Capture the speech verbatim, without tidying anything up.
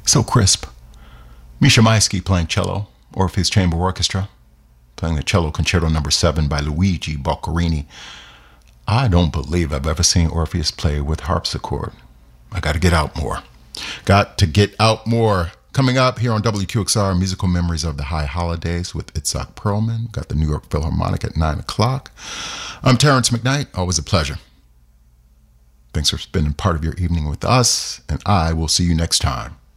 So crisp. Misha Maisky playing cello, Orpheus Chamber Orchestra, playing the cello concerto number seven by Luigi Boccherini. I don't believe I've ever seen Orpheus play with harpsichord. I got to get out more. Got to get out more. Coming up here on W Q X R, Musical Memories of the High Holidays with Itzhak Perlman. Got the New York Philharmonic at nine o'clock. I'm Terrence McKnight. Always a pleasure. Thanks for spending part of your evening with us, and I will see you next time.